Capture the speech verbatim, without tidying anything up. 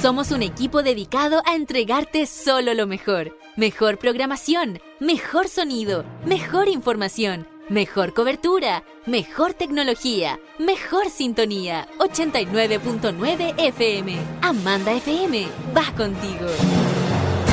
Somos un equipo dedicado a entregarte solo lo mejor. Mejor programación, mejor sonido, mejor información, mejor cobertura, mejor tecnología, mejor sintonía. ochenta y nueve punto nueve F M. Amanda F M, va contigo.